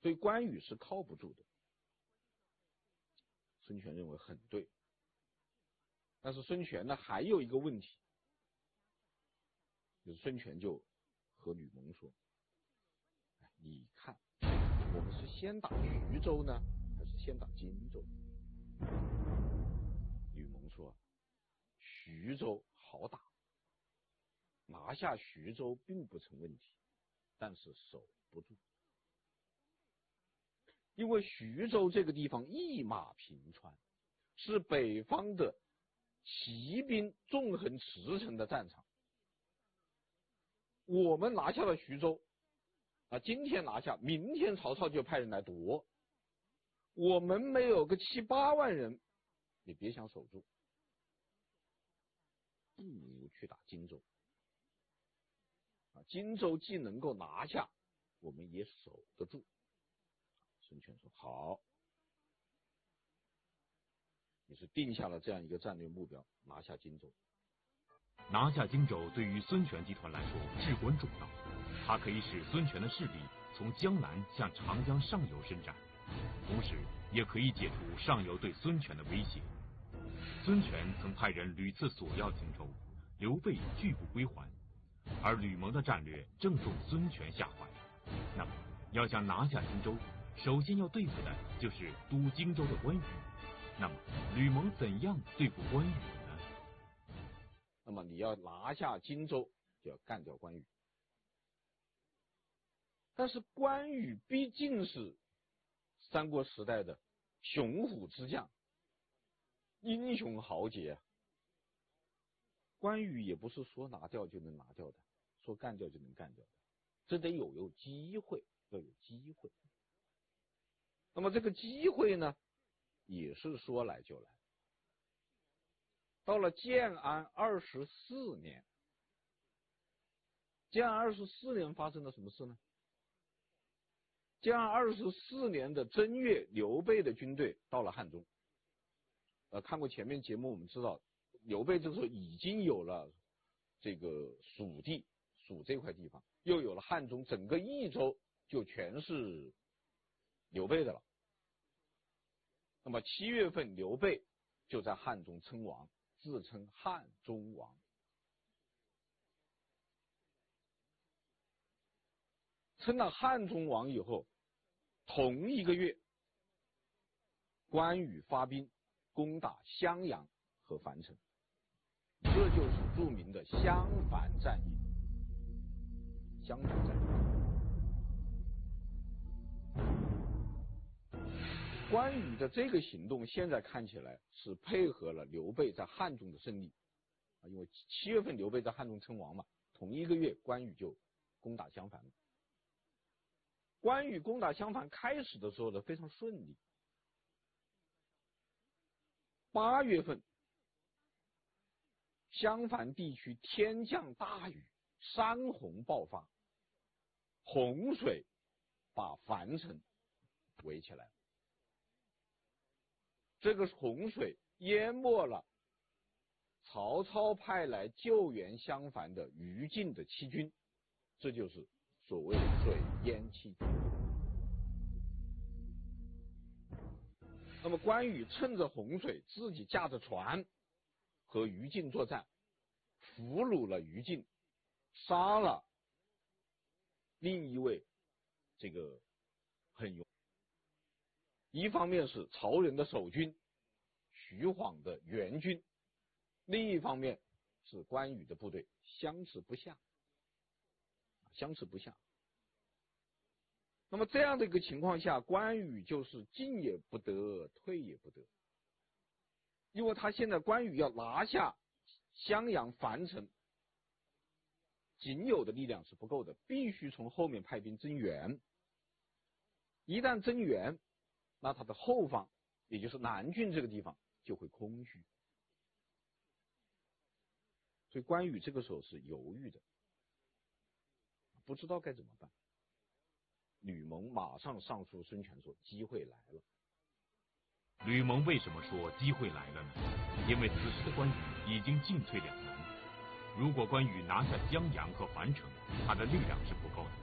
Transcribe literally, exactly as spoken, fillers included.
所以关羽是靠不住的。孙权认为很对，但是孙权呢还有一个问题，就是孙权就和吕蒙说：“哎，你看，我们是先打徐州呢，还是先打荆州？”吕蒙说：“徐州好打，拿下徐州并不成问题，但是守不住。因为徐州这个地方一马平川，是北方的骑兵纵横驰骋的战场。我们拿下了徐州啊，今天拿下，明天曹操就派人来夺。我们没有个七八万人，你别想守住，不如去打荆州。啊，荆州既能够拿下，我们也守得住。”孙权说：“好，你是定下了这样一个战略目标，拿下荆州。” 拿下荆州对于孙权集团来说至关重要，它可以使孙权的势力从江南向长江上游伸展，同时也可以解除上游对孙权的威胁。孙权曾派人屡次索要荆州，刘备拒不归还，而吕蒙的战略正中孙权下怀。那么，要想拿下荆州，首先要对付的就是督荆州的关羽。那么，吕蒙怎样对付关羽呢？ 那么你要拿下荆州，就要干掉关羽。但是关羽毕竟是三国时代的雄虎之将，英雄豪杰啊。关羽也不是说拿掉就能拿掉的，说干掉就能干掉的，这得有有机会，要有机会。那么这个机会呢，也是说来就来。到了建安二十四年，建安二十四年发生了什么事呢？建安二十四年的正月，刘备的军队到了汉中。呃，看过前面节目，我们知道刘备这时候已经有了这个蜀地，蜀这块地方，又有了汉中，整个益州就全是刘备的了。那么七月份，刘备就在汉中称王，自称汉中王。称了汉中王以后，同一个月，关羽发兵攻打襄阳和樊城，这就是著名的襄樊战役。襄樊战役，关羽的这个行动现在看起来是配合了刘备在汉中的胜利啊，因为七月份刘备在汉中称王嘛，同一个月关羽就攻打襄樊了。关羽攻打襄樊开始的时候呢，非常顺利。八月份，襄樊地区天降大雨，山洪爆发，洪水把樊城围起来了。这个洪水淹没了曹操派来救援襄樊的于禁的七军，这就是所谓的水淹七军。那么关羽趁着洪水，自己驾着船和于禁作战，俘虏了于禁，杀了另一位这个很勇，一方面是曹仁的守军，徐晃的援军，另一方面是关羽的部队，相持不下，相持不下。那么这样的一个情况下，关羽就是进也不得，退也不得，因为他现在关羽要拿下襄阳、樊城，仅有的力量是不够的，必须从后面派兵增援。一旦增援，那他的后方，也就是南郡这个地方就会空虚，所以关羽这个时候是犹豫的，不知道该怎么办。吕蒙马上上书孙权说：“机会来了。” 吕蒙为什么说机会来了呢？因为此时的关羽已经进退两难。如果关羽拿下襄阳和樊城，他的力量是不够的，